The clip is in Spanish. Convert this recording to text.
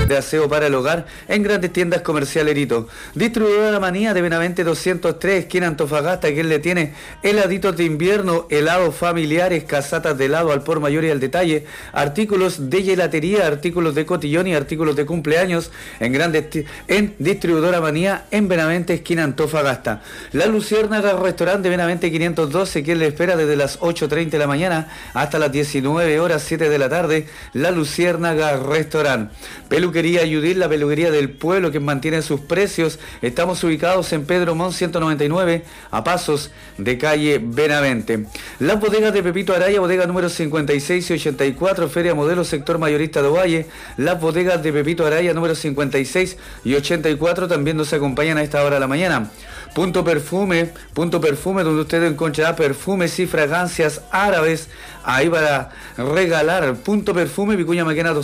de aseo para el hogar en grandes tiendas comerciales Erito. Distribuidora Manía de Benavente 203, esquina Antofagasta, quien le tiene heladitos de invierno, helados familiares, casatas de helado al por mayor y al detalle, artículos de gelatería, artículos de cotillón y artículos de cumpleaños en Distribuidora Manía en Benavente, esquina Antofagasta. La Luciérnaga, restaurante de Benavente 512, quien le espera desde las 8:30 de la mañana hasta las 19 horas 7 de la tarde. La Luciérnaga Restaurant. Peluquería Judith, la peluquería del pueblo que mantiene sus precios. Estamos ubicados en Pedro Montt 199, a pasos de calle Benavente. Las bodegas de Pepito Araya, bodega número 56 y 84, Feria Modelo, sector mayorista de Ovalle. Las bodegas de Pepito Araya, número 56 y 84, también nos acompañan a esta hora de la mañana. Punto Perfume, donde usted encontrará perfumes y fragancias árabes ahí para regalar. Punto Perfume, Vicuña Maquena